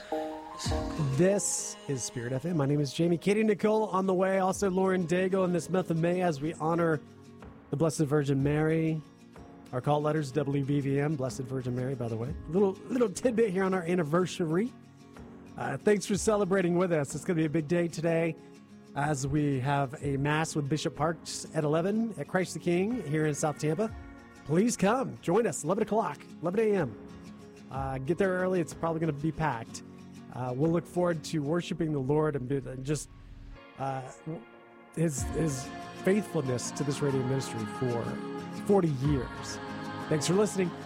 This is Spirit FM. My name is Jamie. Katie Nicole on the way. Also Lauren Daigle in this month of May as we honor the Blessed Virgin Mary. Our call letters, WVVM, Blessed Virgin Mary, by the way. Little tidbit here on our anniversary. Thanks for celebrating with us. It's going to be a big day today as we have a Mass with Bishop Parks at 11 at Christ the King here in South Tampa. Please come. Join us, 11 o'clock, 11 a.m. Get there early. It's probably going to be packed. We'll look forward to worshiping the Lord and just his faithfulness to this radio ministry for 40 years. Thanks for listening.